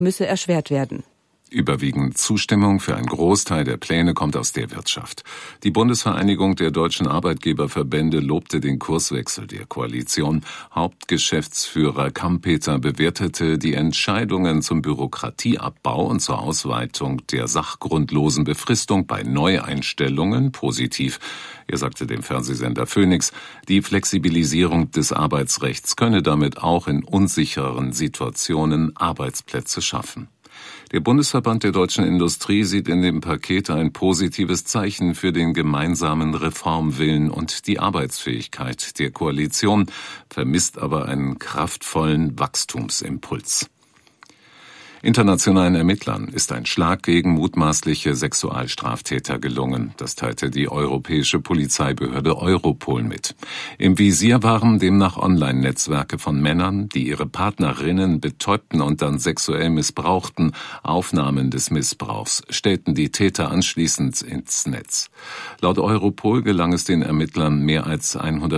müsse erschwert werden. Überwiegend Zustimmung für einen Großteil der Pläne kommt aus der Wirtschaft. Die Bundesvereinigung der deutschen Arbeitgeberverbände lobte den Kurswechsel der Koalition. Hauptgeschäftsführer Kampeter bewertete die Entscheidungen zum Bürokratieabbau und zur Ausweitung der sachgrundlosen Befristung bei Neueinstellungen positiv. Er sagte dem Fernsehsender Phoenix, die Flexibilisierung des Arbeitsrechts könne damit auch in unsicheren Situationen Arbeitsplätze schaffen. Der Bundesverband der deutschen Industrie sieht in dem Paket ein positives Zeichen für den gemeinsamen Reformwillen und die Arbeitsfähigkeit der Koalition, vermisst aber einen kraftvollen Wachstumsimpuls. Internationalen Ermittlern ist ein Schlag gegen mutmaßliche Sexualstraftäter gelungen. Das teilte die europäische Polizeibehörde Europol mit. Im Visier waren demnach Online-Netzwerke von Männern, die ihre Partnerinnen betäubten und dann sexuell missbrauchten. Aufnahmen des Missbrauchs stellten die Täter anschließend ins Netz. Laut Europol gelang es den Ermittlern, mehr als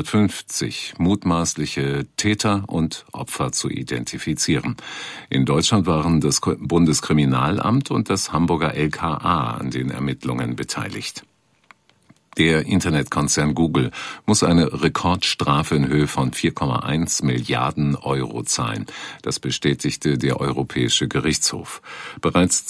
150 mutmaßliche Täter und Opfer zu identifizieren. In Deutschland waren das Bundeskriminalamt und das Hamburger LKA an den Ermittlungen beteiligt. Der Internetkonzern Google muss eine Rekordstrafe in Höhe von 4,1 Milliarden Euro zahlen. Das bestätigte der Europäische Gerichtshof. Bereits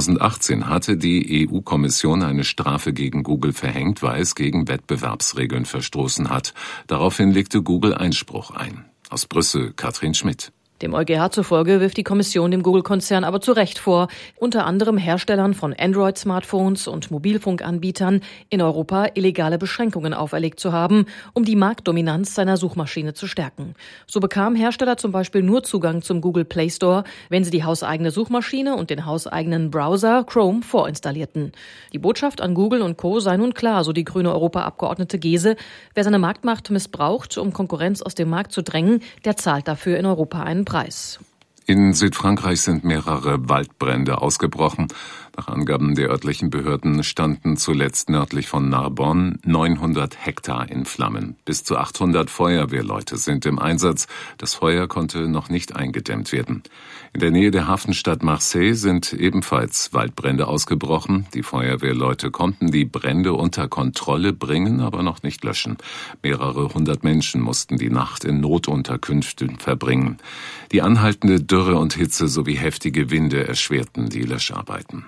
2018 hatte die EU-Kommission eine Strafe gegen Google verhängt, weil es gegen Wettbewerbsregeln verstoßen hat. Daraufhin legte Google Einspruch ein. Aus Brüssel, Katrin Schmidt. Dem EuGH zufolge wirft die Kommission dem Google-Konzern aber zu Recht vor, unter anderem Herstellern von Android-Smartphones und Mobilfunkanbietern in Europa illegale Beschränkungen auferlegt zu haben, um die Marktdominanz seiner Suchmaschine zu stärken. So bekamen Hersteller zum Beispiel nur Zugang zum Google Play Store, wenn sie die hauseigene Suchmaschine und den hauseigenen Browser Chrome vorinstallierten. Die Botschaft an Google und Co. sei nun klar, so die grüne Europaabgeordnete Gese. Wer seine Marktmacht missbraucht, um Konkurrenz aus dem Markt zu drängen, der zahlt dafür in Europa einen Preis. In Südfrankreich sind mehrere Waldbrände ausgebrochen. Nach Angaben der örtlichen Behörden standen zuletzt nördlich von Narbonne 900 Hektar in Flammen. Bis zu 800 Feuerwehrleute sind im Einsatz. Das Feuer konnte noch nicht eingedämmt werden. In der Nähe der Hafenstadt Marseille sind ebenfalls Waldbrände ausgebrochen. Die Feuerwehrleute konnten die Brände unter Kontrolle bringen, aber noch nicht löschen. Mehrere hundert Menschen mussten die Nacht in Notunterkünften verbringen. Die anhaltende Dürre und Hitze sowie heftige Winde erschwerten die Löscharbeiten.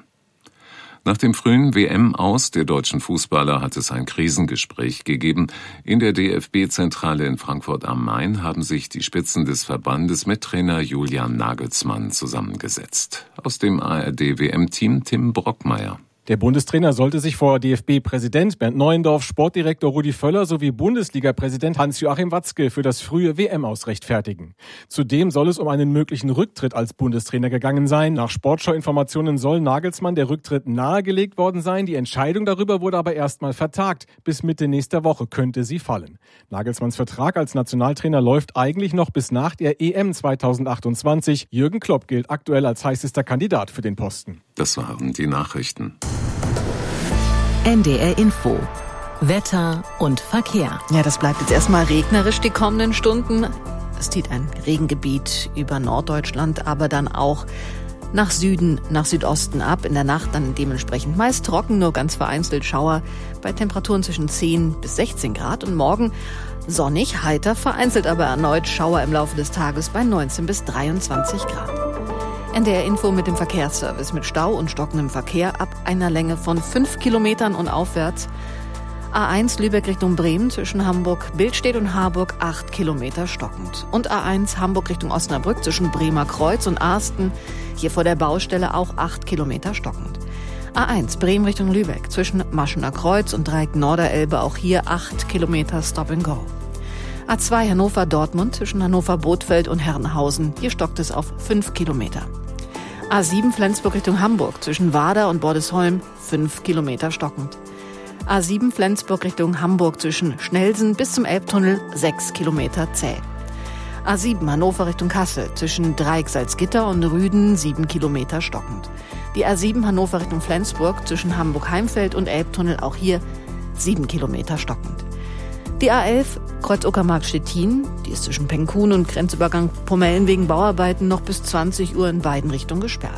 Nach dem frühen WM-Aus der deutschen Fußballer hat es ein Krisengespräch gegeben. In der DFB-Zentrale in Frankfurt am Main haben sich die Spitzen des Verbandes mit Trainer Julian Nagelsmann zusammengesetzt. Aus dem ARD-WM-Team Tim Brockmeier. Der Bundestrainer sollte sich vor DFB-Präsident Bernd Neuendorf, Sportdirektor Rudi Völler sowie Bundesliga-Präsident Hans-Joachim Watzke für das frühe WM-Aus rechtfertigen. Zudem soll es um einen möglichen Rücktritt als Bundestrainer gegangen sein. Nach Sportschau-Informationen soll Nagelsmann der Rücktritt nahegelegt worden sein. Die Entscheidung darüber wurde aber erstmal vertagt. Bis Mitte nächster Woche könnte sie fallen. Nagelsmanns Vertrag als Nationaltrainer läuft eigentlich noch bis nach der EM 2028. Jürgen Klopp gilt aktuell als heißester Kandidat für den Posten. Das waren die Nachrichten. NDR Info. Wetter und Verkehr. Ja, das bleibt jetzt erstmal regnerisch die kommenden Stunden. Es zieht ein Regengebiet über Norddeutschland, aber dann auch nach Süden, nach Südosten ab. In der Nacht dann dementsprechend meist trocken, nur ganz vereinzelt Schauer bei Temperaturen zwischen 10 bis 16 Grad. Und morgen sonnig, heiter, vereinzelt aber erneut Schauer im Laufe des Tages bei 19 bis 23 Grad. NDR Info mit dem Verkehrsservice mit Stau und stockendem Verkehr ab einer Länge von 5 Kilometern und aufwärts. A1 Lübeck Richtung Bremen zwischen Hamburg-Bildstedt und Harburg 8 Kilometer stockend. Und A1 Hamburg Richtung Osnabrück zwischen Bremer Kreuz und Arsten, hier vor der Baustelle auch 8 Kilometer stockend. A1 Bremen Richtung Lübeck zwischen Maschener Kreuz und Dreieck Norderelbe, auch hier 8 Kilometer Stop and Go. A2 Hannover-Dortmund zwischen Hannover-Bothfeld und Herrenhausen, hier stockt es auf 5 Kilometer. A7 Flensburg Richtung Hamburg zwischen Wader und Bordesholm 5 Kilometer stockend. A7 Flensburg Richtung Hamburg zwischen Schnelsen bis zum Elbtunnel 6 Kilometer zäh. A7 Hannover Richtung Kassel zwischen Dreieck Salzgitter und Rüden 7 Kilometer stockend. Die A7 Hannover Richtung Flensburg zwischen Hamburg-Heimfeld und Elbtunnel, auch hier 7 Kilometer stockend. Die A11 Kreuz-Uckermark-Stettin, die ist zwischen Penkhuhn und Grenzübergang Pomellen wegen Bauarbeiten noch bis 20 Uhr in beiden Richtungen gesperrt.